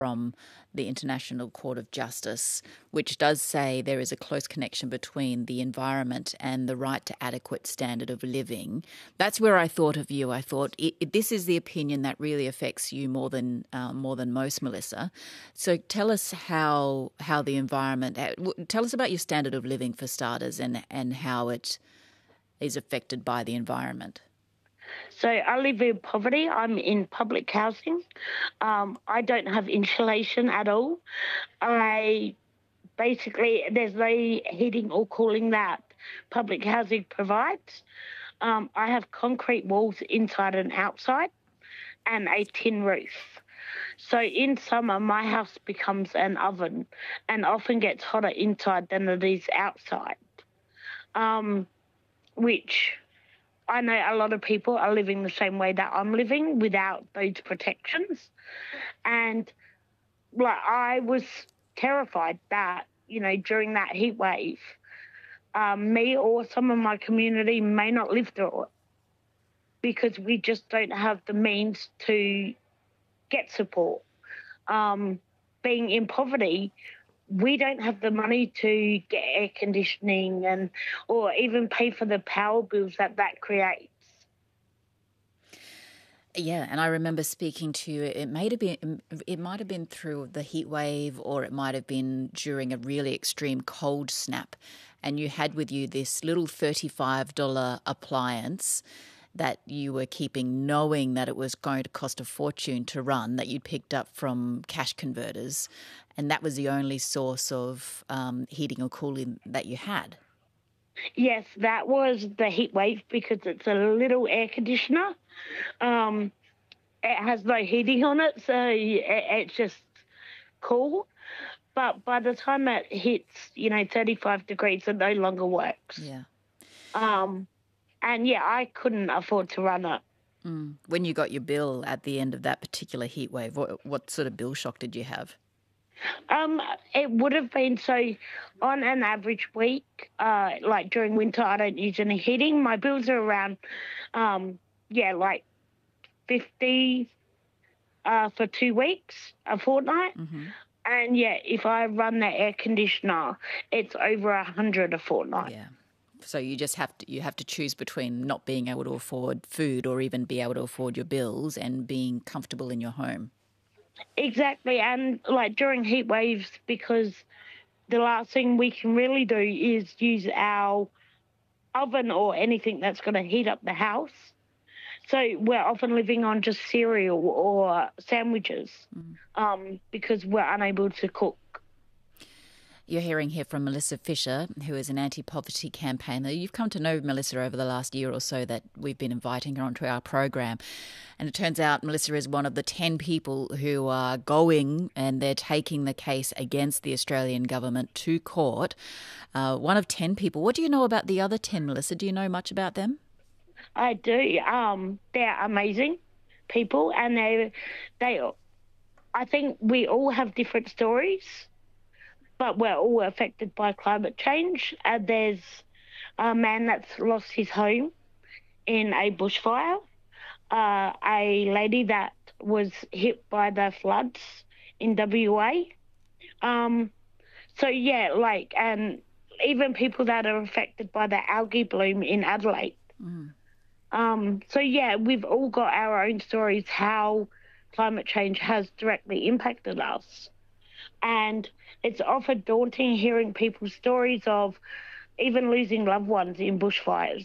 from the International Court of Justice, which does say there is a close connection between the environment and the right to adequate standard of living. That's where I thought of you. I thought this is the opinion that really affects you more than most, Melissa. So tell us how the environment. Tell us about your standard of living for starters, and how it is affected by the environment. So I live in poverty. I'm in public housing. I don't have insulation at all. There's no heating or cooling that public housing provides. I have concrete walls inside and outside and a tin roof. So in summer, my house becomes an oven and often gets hotter inside than it is outside, which I know a lot of people are living the same way that I'm living without those protections. And I was terrified that, during that heat wave, me or some of my community may not live through it because we just don't have the means to get support. Being in poverty, we don't have the money to get air conditioning or even pay for the power bills that creates. Yeah, and I remember speaking to you. It might have been through the heat wave, or it might have been during a really extreme cold snap, and you had with you this little $35 appliance that you were keeping, knowing that it was going to cost a fortune to run, that you'd picked up from cash converters, and that was the only source of heating or cooling that you had. Yes, that was the heat wave because it's a little air conditioner. It has no heating on it, so it's just cool. But by the time it hits, 35 degrees, it no longer works. Yeah. And yeah, I couldn't afford to run it. When you got your bill at the end of that particular heat wave, what sort of bill shock did you have? It would have been, so on an average week, like during winter, I don't use any heating. My bills are around, like 50 for 2 weeks, a fortnight. Mm-hmm. And yeah, if I run the air conditioner, it's over 100 a fortnight. Yeah. So you just have to choose between not being able to afford food or even be able to afford your bills and being comfortable in your home. Exactly. And during heat waves, because the last thing we can really do is use our oven or anything that's going to heat up the house. So we're often living on just cereal or sandwiches because we're unable to cook. You're hearing here from Melissa Fisher, who is an anti-poverty campaigner. You've come to know Melissa over the last year or so that we've been inviting her onto our program. And it turns out Melissa is one of the 10 people who are going, and they're taking the case against the Australian government to court. One of 10 people. What do you know about the other 10, Melissa? Do you know much about them? I do. They're amazing people, and I think we all have different stories, but we're all affected by climate change. There's a man that's lost his home in a bushfire, a lady that was hit by the floods in WA. And even people that are affected by the algae bloom in Adelaide. We've all got our own stories how climate change has directly impacted us. And it's often daunting hearing people's stories of even losing loved ones in bushfires.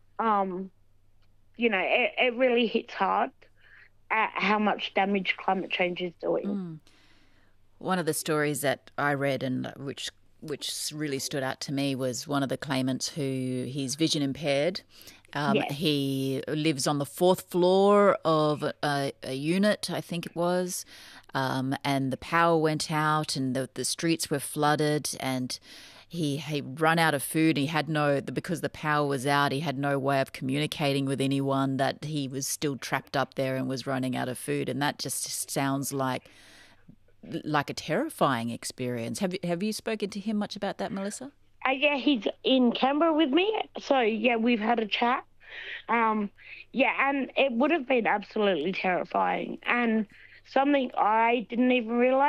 It really hits hard at how much damage climate change is doing. One of the stories that I read and which really stood out to me was one of the claimants who he's vision impaired. Yes. He lives on the 4th floor of a unit, I think it was, and the power went out and the streets were flooded, and he run out of food. He had because the power was out, he had no way of communicating with anyone, that he was still trapped up there and was running out of food. And that just sounds like a terrifying experience. Have you spoken to him much about that, Melissa? Yeah, he's in Canberra with me. So, yeah, we've had a chat. And it would have been absolutely terrifying. And something I didn't even realise.